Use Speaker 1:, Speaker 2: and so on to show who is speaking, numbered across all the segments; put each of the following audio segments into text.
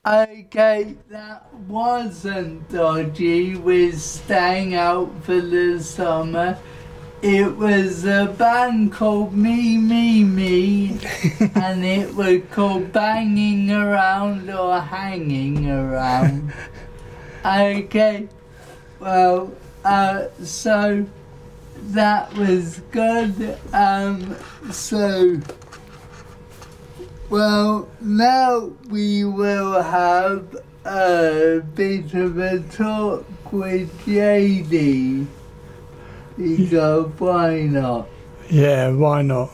Speaker 1: Okay, that wasn't dodgy with staying out for the summer. It was a band called Me, Me, Me, and it was called Banging Around or Hanging Around. Okay, well, so that was good. Well, now we will have a bit of a talk with JD. Because why not?
Speaker 2: Yeah, why not?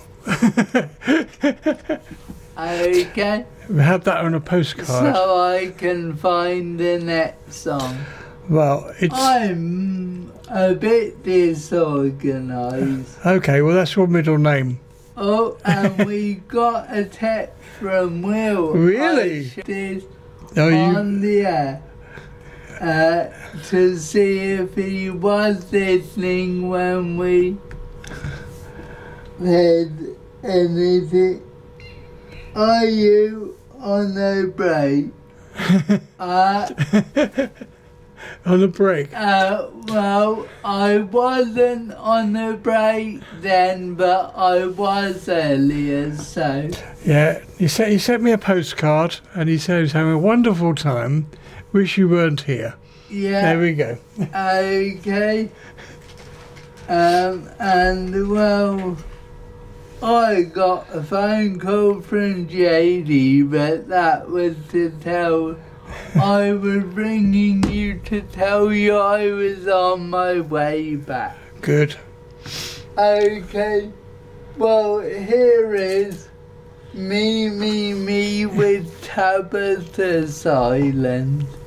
Speaker 1: Okay.
Speaker 2: We had that on a postcard.
Speaker 1: So I can find the next song.
Speaker 2: Well,
Speaker 1: I'm a bit disorganised.
Speaker 2: Okay, well that's your middle name.
Speaker 1: Oh, and we got a text from Will.
Speaker 2: Really?
Speaker 1: On the air. To see if he was listening when we said anything. Are you on a break?
Speaker 2: On a break?
Speaker 1: Well, I wasn't on a break then, but I was earlier, so...
Speaker 2: Yeah, he sent me a postcard and he said he was having a wonderful time. Wish you weren't here.
Speaker 1: Yeah.
Speaker 2: There we go.
Speaker 1: Okay. And well, I got a phone call from JD, but that was to tell... I was ringing you to tell you I was on my way back.
Speaker 2: Good.
Speaker 1: Okay. Well, here is Me, Me, Me with Tabitha Silent.